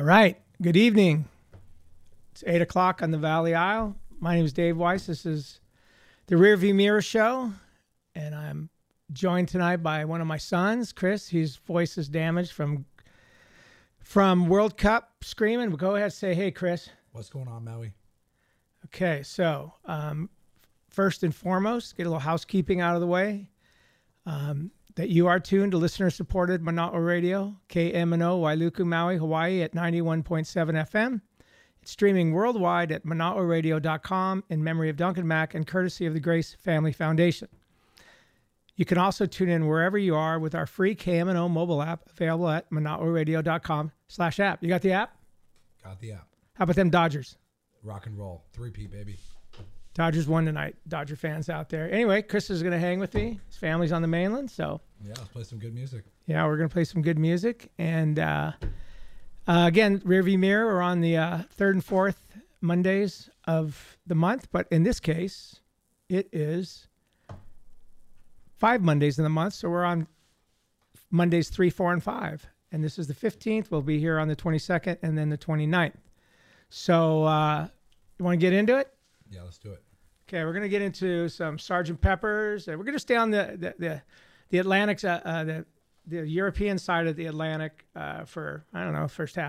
All right. Good evening. It's 8 o'clock on the Valley Isle. My name is Dave Weiss. This is the Rearview Mirror Show, and I'm joined tonight by one of my sons, Chris. His voice is damaged from World Cup screaming. But go ahead, say hey, Chris. What's going on, Maui? Okay, so first and foremost, get a little housekeeping out of the way. That you are tuned to listener-supported Manaʻo Radio, KMNO, Wailuku, Maui, Hawaii at 91.7 FM. It's streaming worldwide at manaʻoradio.com in memory of Duncan Mack and courtesy of the Grace Family Foundation. You can also tune in wherever you are with our free KMNO mobile app available at manaʻoradio.com/app. You got the app? Got the app. How about them Dodgers? Rock and roll. 3P, baby. Dodgers won tonight. Dodger fans out there. Anyway, Chris is going to hang with me. His family's on the mainland, so. Yeah, let's play some good music. Yeah, we're going to play some good music. And again, Rearview Mirror, we're on the third and fourth Mondays of the month. But in this case, it is 5 Mondays in the month. So we're on Mondays 3, 4, and 5. And this is the 15th. We'll be here on the 22nd and then the 29th. So you want to get into it? Yeah, let's do it. Okay, we're going to get into some Sgt. Pepper's. And we're going to stay on the Atlantic, the European side of the Atlantic for, I don't know, first half